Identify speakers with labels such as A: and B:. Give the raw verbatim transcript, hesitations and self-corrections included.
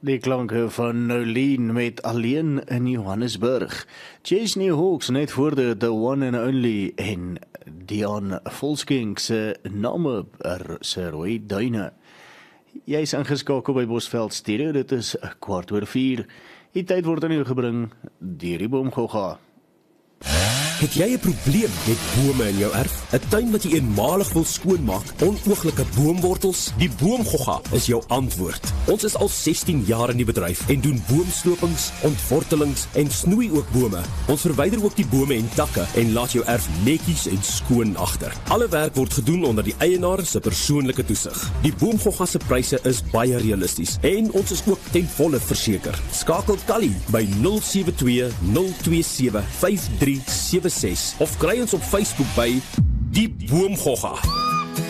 A: Die klanke van Nolene met Alleen in Johannesburg. Chesney Hawks net voor de The One and Only en Dion Volskink se name er se rooi duine. Jy is ingeskakel by Bosveld Stereo, dit is kwart oor vier. Die tyd word aan u gebring deur die Boomgogga.
B: Het jy 'n probleem met bome in jou erf? 'n Tuin wat jy eenmalig wil skoonmaak, onooglike boomwortels? Die Boomgogga is jou antwoord. Ons is al sestien jaar in die bedryf en doen boomslopings, ontwortelings en snoei ook bome. Ons verwyder ook die bome en takke en laat jou erf netjies en skoon agter. Alle werk word gedoen onder die eienaar se persoonlike toesig. Die Boomgogga se pryse is baie realisties en ons is ook ten volle verseker. Skakel Callie by nul sewe twee nul twee sewe vyf drie sewe ses of kry ons op Facebook by Die Boomgogga.